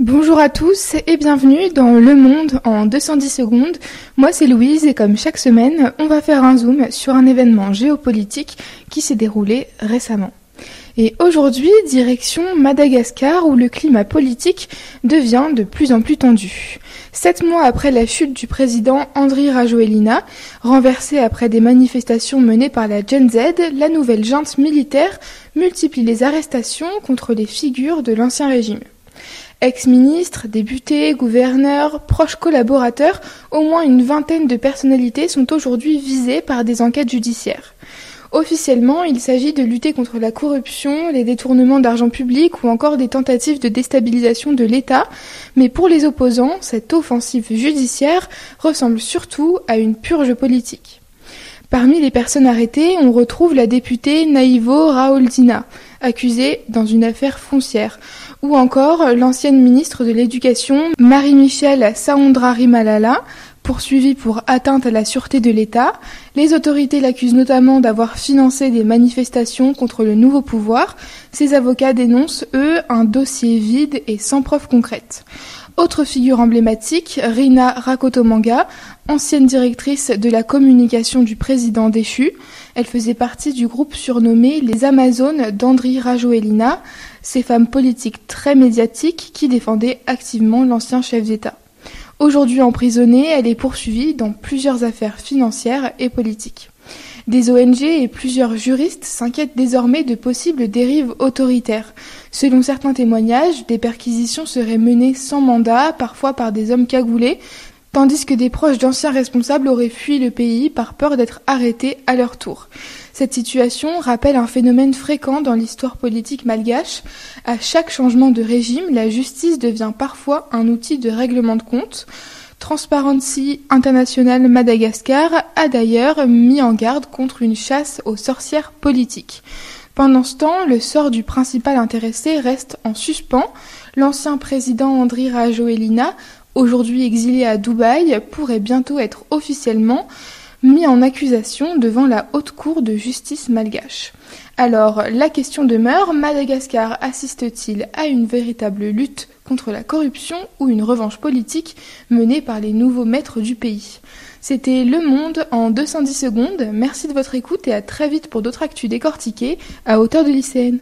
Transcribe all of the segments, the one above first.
Bonjour à tous et bienvenue dans Le Monde en 210 secondes. Moi c'est Louise et comme chaque semaine, on va faire un zoom sur un événement géopolitique qui s'est déroulé récemment. Et aujourd'hui, direction Madagascar où le climat politique devient de plus en plus tendu. 7 mois après la chute du président Andry Rajoelina, renversé après des manifestations menées par la Gen Z, la nouvelle junte militaire multiplie les arrestations contre les figures de l'ancien régime. Ex-ministres, députés, gouverneurs, proches collaborateurs, au moins une vingtaine de personnalités sont aujourd'hui visées par des enquêtes judiciaires. Officiellement, il s'agit de lutter contre la corruption, les détournements d'argent public ou encore des tentatives de déstabilisation de l'État, mais pour les opposants, cette offensive judiciaire ressemble surtout à une purge politique. Parmi les personnes arrêtées, on retrouve la députée Naivo Raoldina, accusée dans une affaire foncière, ou encore l'ancienne ministre de l'Éducation Marie-Michèle Saondrarimalala, poursuivie pour atteinte à la sûreté de l'État. Les autorités l'accusent notamment d'avoir financé des manifestations contre le nouveau pouvoir. Ses avocats dénoncent, eux, un dossier vide et sans preuves concrètes. Autre figure emblématique, Rina Rakotomanga, ancienne directrice de la communication du président déchu. Elle faisait partie du groupe surnommé les Amazones d'Andry Rajoelina, ces femmes politiques très médiatiques qui défendaient activement l'ancien chef d'État. Aujourd'hui emprisonnée, elle est poursuivie dans plusieurs affaires financières et politiques. Des ONG et plusieurs juristes s'inquiètent désormais de possibles dérives autoritaires. Selon certains témoignages, des perquisitions seraient menées sans mandat, parfois par des hommes cagoulés, tandis que des proches d'anciens responsables auraient fui le pays par peur d'être arrêtés à leur tour. Cette situation rappelle un phénomène fréquent dans l'histoire politique malgache. À chaque changement de régime, la justice devient parfois un outil de règlement de compte. Transparency International Madagascar a d'ailleurs mis en garde contre une chasse aux sorcières politiques. Pendant ce temps, le sort du principal intéressé reste en suspens. L'ancien président Andry Rajoelina, aujourd'hui exilé à Dubaï, pourrait bientôt être officiellement mis en accusation devant la haute cour de justice malgache. Alors, la question demeure, Madagascar assiste-t-il à une véritable lutte contre la corruption ou une revanche politique menée par les nouveaux maîtres du pays ? C'était Le Monde en 210 secondes. Merci de votre écoute et à très vite pour d'autres actus décortiquées à hauteur de lycéenne.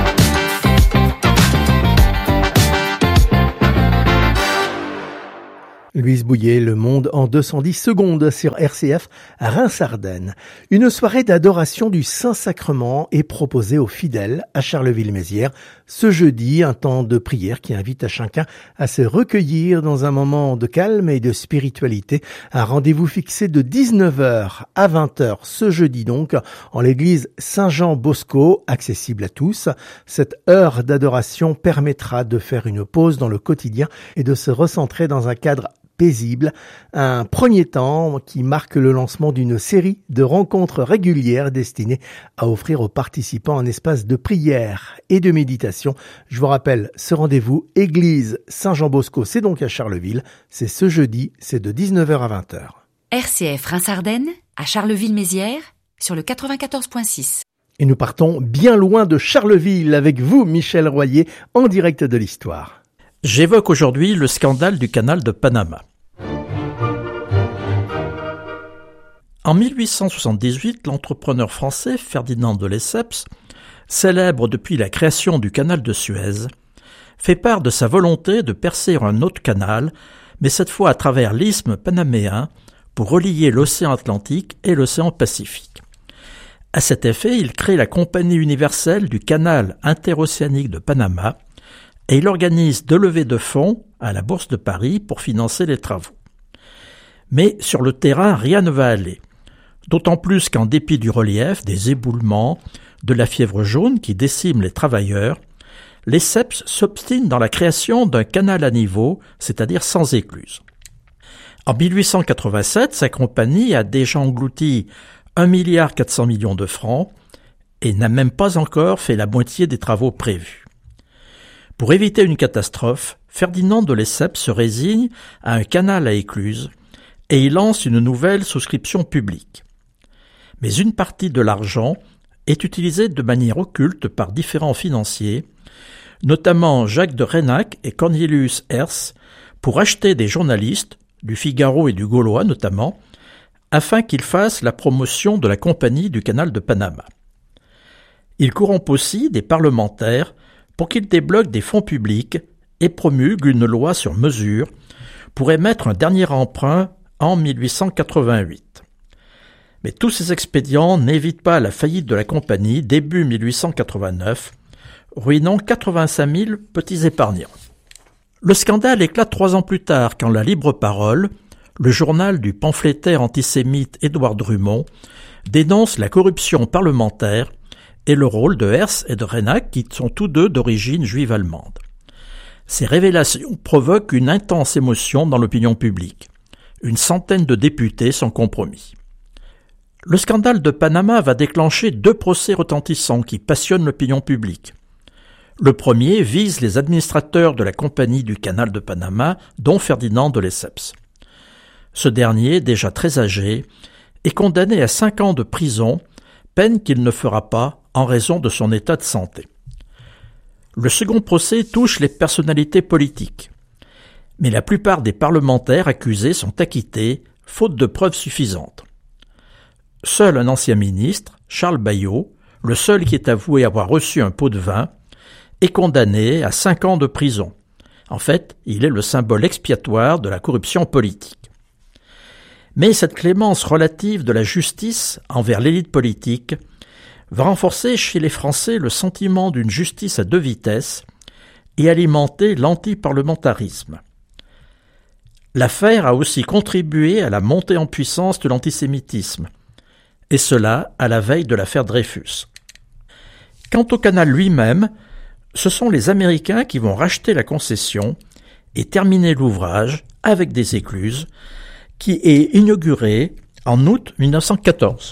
Louise Bouillet, Le Monde en 210 secondes sur RCF à Reims-Ardennes. Une soirée d'adoration du Saint-Sacrement est proposée aux fidèles à Charleville-Mézières ce jeudi, un temps de prière qui invite à chacun à se recueillir dans un moment de calme et de spiritualité. Un rendez-vous fixé de 19h à 20h ce jeudi donc en l'église Saint-Jean-Bosco, accessible à tous. Cette heure d'adoration permettra de faire une pause dans le quotidien et de se recentrer dans un cadre paisible, un premier temps qui marque le lancement d'une série de rencontres régulières destinées à offrir aux participants un espace de prière et de méditation. Je vous rappelle, ce rendez-vous Église Saint-Jean-Bosco, c'est donc à Charleville, c'est ce jeudi, c'est de 19h à 20h. RCF Reims-Ardennes, à Charleville-Mézières, sur le 94.6. Et nous partons bien loin de Charleville avec vous, Michel Royer, en direct de l'histoire. J'évoque aujourd'hui le scandale du canal de Panama. En 1878, l'entrepreneur français Ferdinand de Lesseps, célèbre depuis la création du canal de Suez, fait part de sa volonté de percer un autre canal, mais cette fois à travers l'isthme panaméen, pour relier l'océan Atlantique et l'océan Pacifique. À cet effet, il crée la Compagnie universelle du canal interocéanique de Panama, et il organise 2 levées de fonds à la Bourse de Paris pour financer les travaux. Mais sur le terrain, rien ne va aller. D'autant plus qu'en dépit du relief, des éboulements, de la fièvre jaune qui décime les travailleurs, Lesseps s'obstine dans la création d'un canal à niveau, c'est-à-dire sans écluse. En 1887, sa compagnie a déjà englouti 1,4 milliard de francs et n'a même pas encore fait la moitié des travaux prévus. Pour éviter une catastrophe, Ferdinand de Lesseps se résigne à un canal à écluse et il lance une nouvelle souscription publique. Mais une partie de l'argent est utilisée de manière occulte par différents financiers, notamment Jacques de Reynac et Cornelius Herz, pour acheter des journalistes, du Figaro et du Gaulois notamment, afin qu'ils fassent la promotion de la Compagnie du Canal de Panama. Il corrompt aussi des parlementaires pour qu'ils débloquent des fonds publics et promulguent une loi sur mesure pour émettre un dernier emprunt en 1888. Mais tous ces expédients n'évitent pas la faillite de la compagnie début 1889, ruinant 85 000 petits épargnants. Le scandale éclate 3 ans plus tard quand la Libre Parole, le journal du pamphlétaire antisémite Édouard Drumont, dénonce la corruption parlementaire et le rôle de Herz et de Reynac qui sont tous deux d'origine juive allemande. Ces révélations provoquent une intense émotion dans l'opinion publique. Une centaine de députés sont compromis. Le scandale de Panama va déclencher 2 procès retentissants qui passionnent l'opinion publique. Le premier vise les administrateurs de la Compagnie du Canal de Panama, dont Ferdinand de Lesseps. Ce dernier, déjà très âgé, est condamné à 5 ans de prison, peine qu'il ne fera pas en raison de son état de santé. Le second procès touche les personnalités politiques. Mais la plupart des parlementaires accusés sont acquittés, faute de preuves suffisantes. Seul un ancien ministre, Charles Bayot, le seul qui est avoué avoir reçu un pot de vin, est condamné à 5 ans de prison. En fait, il est le symbole expiatoire de la corruption politique. Mais cette clémence relative de la justice envers l'élite politique va renforcer chez les Français le sentiment d'une justice à 2 vitesses et alimenter l'antiparlementarisme. L'affaire a aussi contribué à la montée en puissance de l'antisémitisme, et cela à la veille de l'affaire Dreyfus. Quant au canal lui-même, ce sont les Américains qui vont racheter la concession et terminer l'ouvrage avec des écluses, qui est inauguré en août 1914.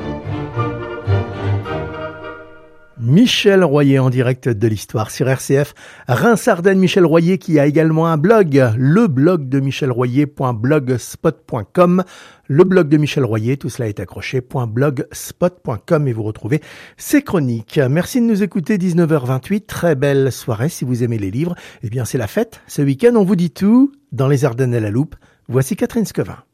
Michel Royer en direct de l'Histoire sur RCF. Reims-Ardennes, Michel Royer qui a également un blog, le blog de michelroyer.blogspot.com. Le blog de Michel Royer, tout cela est accroché, .blogspot.com et vous retrouvez ses chroniques. Merci de nous écouter, 19h28. Très belle soirée si vous aimez les livres. Eh bien, c'est la fête. Ce week-end, on vous dit tout dans les Ardennes à la loupe. Voici Catherine Scovin.